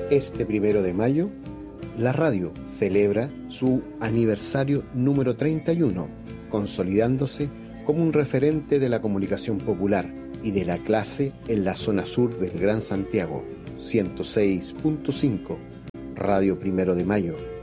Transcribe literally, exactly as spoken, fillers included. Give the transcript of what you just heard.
Este primero de mayo, la radio celebra su aniversario número treinta y uno, consolidándose como un referente de la comunicación popular y de la clase en la zona sur del Gran Santiago. ciento seis punto cinco, Radio Primero de Mayo,